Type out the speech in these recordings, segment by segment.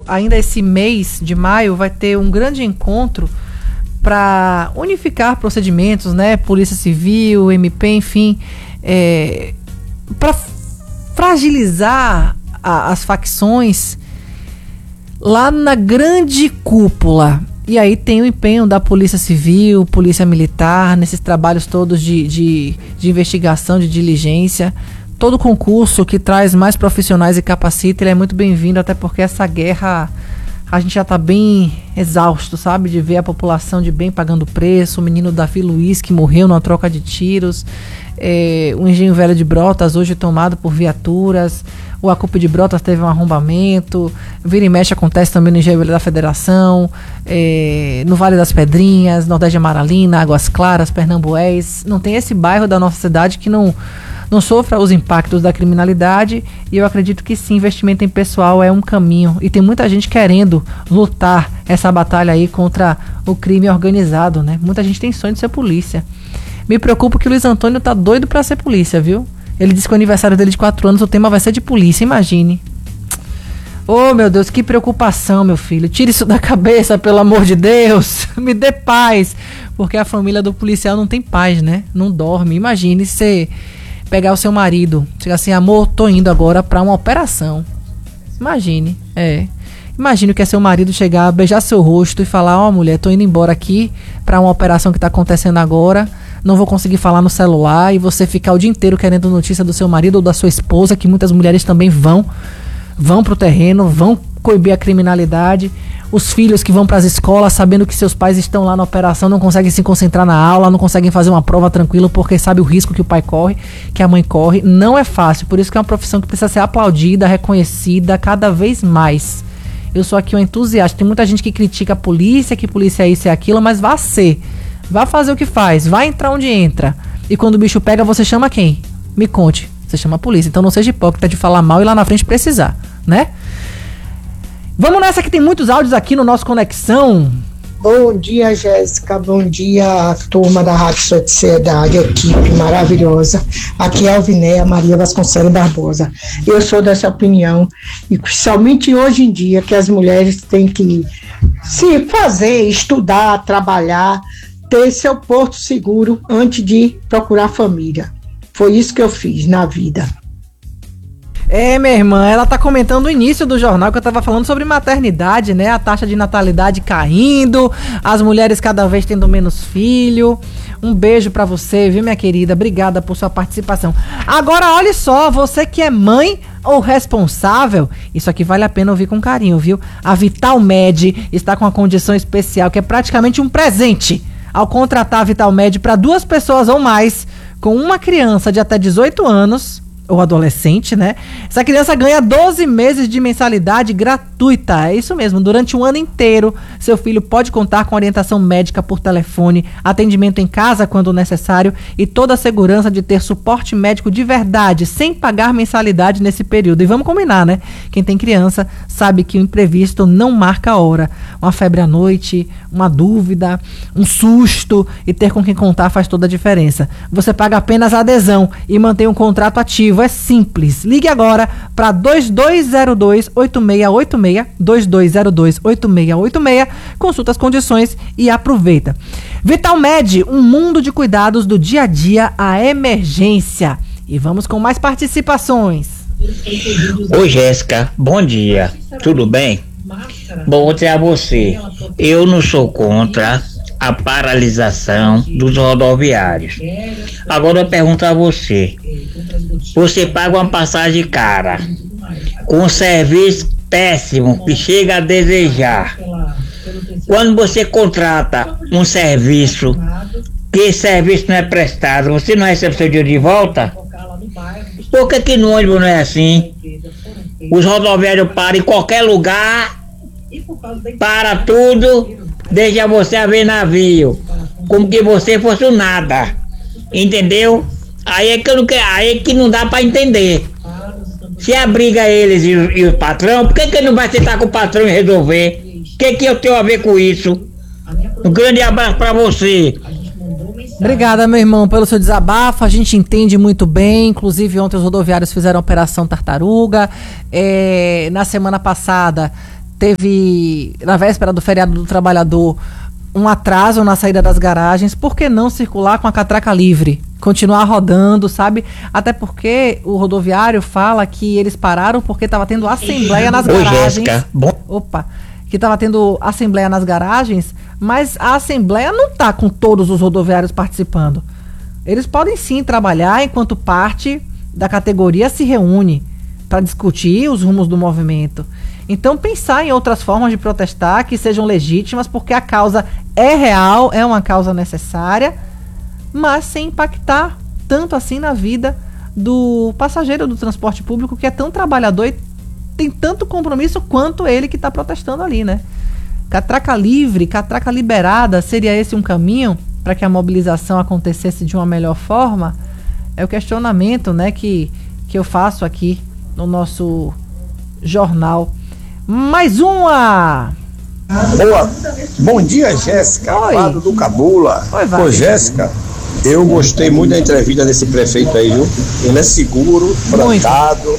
ainda esse mês de maio, vai ter um grande encontro para unificar procedimentos, né? Polícia Civil, MP, enfim, para fragilizar as facções lá na grande cúpula. E aí tem o empenho da Polícia Civil, Polícia Militar, nesses trabalhos todos de investigação, de diligência. Todo concurso que traz mais profissionais e capacita, ele é muito bem-vindo, até porque essa guerra, a gente já tá bem exausto, sabe? De ver a população de bem pagando preço, o menino Davi Luiz que morreu numa troca de tiros, o Engenho Velho de Brotas hoje tomado por viaturas, o Acupe de Brotas teve um arrombamento, vira e mexe acontece também no Engenho Velho da Federação, no Vale das Pedrinhas, Nordeste de Amaralina, Águas Claras, Pernambués. Não tem esse bairro da nossa cidade que não sofra os impactos da criminalidade, e eu acredito que sim, investimento em pessoal é um caminho, e tem muita gente querendo lutar essa batalha aí contra o crime organizado, né? Muita gente tem sonho de ser polícia. Me preocupa que o Luiz Antônio tá doido pra ser polícia, viu? Ele disse que o aniversário dele de 4 anos, o tema vai ser de polícia, imagine. Oh, meu Deus, que preocupação, meu filho. Tire isso da cabeça, pelo amor de Deus. Me dê paz. Porque a família do policial não tem paz, né? Não dorme. Imagine você pegar o seu marido, chegar assim, amor, tô indo agora pra uma operação. Imagine, Imagine o que é seu marido chegar, beijar seu rosto e falar, ó, mulher, tô indo embora aqui pra uma operação que tá acontecendo agora, não vou conseguir falar no celular, e você ficar o dia inteiro querendo notícia do seu marido ou da sua esposa, que muitas mulheres também vão pro terreno, vão coibir a criminalidade. Os filhos que vão para as escolas sabendo que seus pais estão lá na operação, não conseguem se concentrar na aula, não conseguem fazer uma prova tranquilo porque sabe o risco que o pai corre, que a mãe corre. Não é fácil, por isso que é uma profissão que precisa ser aplaudida, reconhecida cada vez mais. Eu sou aqui um entusiasta. Tem muita gente que critica a polícia, que polícia é isso e aquilo, mas vá fazer o que faz, vá entrar onde entra. E quando o bicho pega, você chama quem? Me conte. Você chama a polícia. Então não seja hipócrita de falar mal e lá na frente precisar, né? Vamos nessa, que tem muitos áudios aqui no nosso Conexão. Bom dia, Jéssica. Bom dia, turma da Rádio Sociedade, equipe maravilhosa. Aqui é a Alvinéia Maria Vasconcelos Barbosa. Eu sou dessa opinião, e principalmente hoje em dia, que as mulheres têm que se fazer, estudar, trabalhar, ter seu porto seguro antes de procurar família. Foi isso que eu fiz na vida. Minha irmã, ela tá comentando o início do jornal que eu tava falando sobre maternidade, né? A taxa de natalidade caindo, as mulheres cada vez tendo menos filho. Um beijo pra você, viu, minha querida? Obrigada por sua participação. Agora, olha só, você que é mãe ou responsável, isso aqui vale a pena ouvir com carinho, viu? A Vitalmed está com uma condição especial que é praticamente um presente. Ao contratar a Vitalmed para 2 pessoas ou mais, com uma criança de até 18 anos... ou adolescente, né? Essa criança ganha 12 meses de mensalidade gratuita. É isso mesmo, durante um ano inteiro, seu filho pode contar com orientação médica por telefone, atendimento em casa quando necessário e toda a segurança de ter suporte médico de verdade, sem pagar mensalidade nesse período. E vamos combinar, né? Quem tem criança sabe que o imprevisto não marca a hora. Uma febre à noite, uma dúvida, um susto, e ter com quem contar faz toda a diferença. Você paga apenas a adesão e mantém um contrato ativo. É simples. Ligue agora para 2202-8686, 2202-8686, consulta as condições e aproveita. Vitalmed, um mundo de cuidados do dia a dia à emergência. E vamos com mais participações. Oi, Jéssica, bom dia, tudo bem? Bom dia a você. Eu não sou contra a paralisação dos rodoviários. Agora eu pergunto a você: você paga uma passagem cara, com um serviço péssimo que chega a desejar. Quando você contrata um serviço, que esse serviço não é prestado, você não recebe seu dinheiro de volta? Por que no ônibus não é assim? Os rodoviários param em qualquer lugar, para tudo, deixa você a ver navio, como que você fosse um nada, entendeu? Aí é que eu não quero, aí é que não dá para entender. Se abriga eles e o patrão, por que não vai sentar com o patrão e resolver? O que eu tenho a ver com isso? Um grande abraço para você. Obrigada, meu irmão, pelo seu desabafo. A gente entende muito bem. Inclusive, ontem os rodoviários fizeram a Operação Tartaruga. Na semana passada teve, na véspera do feriado do trabalhador, um atraso na saída das garagens. Por que não circular com a catraca livre? Continuar rodando, sabe? Até porque o rodoviário fala que eles pararam porque estava tendo assembleia nas garagens. Opa! Que estava tendo assembleia nas garagens, mas a assembleia não está com todos os rodoviários participando. Eles podem sim trabalhar enquanto parte da categoria se reúne para discutir os rumos do movimento. Então, pensar em outras formas de protestar que sejam legítimas, porque a causa é real, é uma causa necessária, mas sem impactar tanto assim na vida do passageiro do transporte público, que é tão trabalhador e tem tanto compromisso quanto ele que está protestando ali, né? Catraca livre, catraca liberada, seria esse um caminho para que a mobilização acontecesse de uma melhor forma? É o questionamento, né, que eu faço aqui no nosso jornal. Mais uma! Boa. Bom dia, Jéssica. Fado do Cabula. Oi, Jéssica, eu gostei muito da entrevista desse prefeito aí, viu? Ele é seguro, plantado,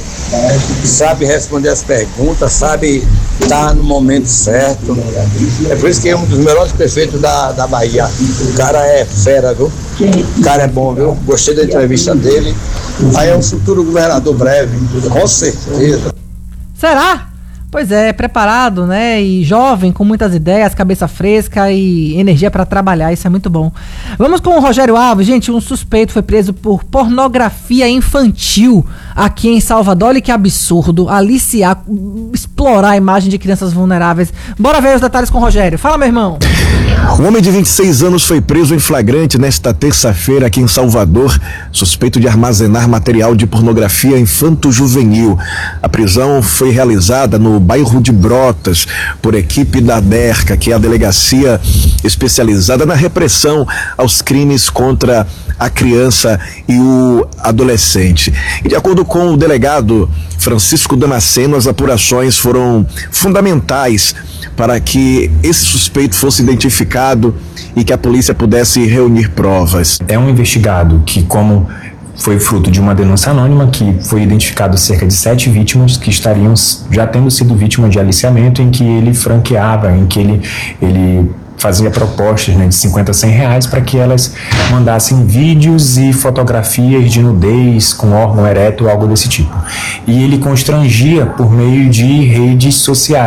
sabe responder as perguntas, sabe estar no momento certo. É por isso que é um dos melhores prefeitos da Bahia. O cara é fera, viu? O cara é bom, viu? Gostei da entrevista dele. Aí é um futuro governador breve, com certeza. Será? Pois é, preparado, né, e jovem, com muitas ideias, cabeça fresca e energia para trabalhar, isso é muito bom. Vamos com o Rogério Alves. Gente, um suspeito foi preso por pornografia infantil aqui em Salvador. Olha que absurdo, aliciar, explorar a imagem de crianças vulneráveis. Bora ver os detalhes com o Rogério. Fala, meu irmão. Um homem de 26 anos foi preso em flagrante nesta terça-feira aqui em Salvador, suspeito de armazenar material de pornografia infanto-juvenil. A prisão foi realizada no bairro de Brotas por equipe da DERCA, que é a delegacia especializada na repressão aos crimes contra a criança e o adolescente. E de acordo com o delegado Francisco Damasceno, as apurações foram fundamentais para que esse suspeito fosse identificado e que a polícia pudesse reunir provas. É um investigado que, como foi fruto de uma denúncia anônima, que foi identificado cerca de 7 vítimas que estariam já tendo sido vítima de aliciamento, em que ele franqueava, em que ele fazia propostas, né, de 50 a 100 reais para que elas mandassem vídeos e fotografias de nudez com órgão ereto, algo desse tipo. E ele constrangia por meio de redes sociais.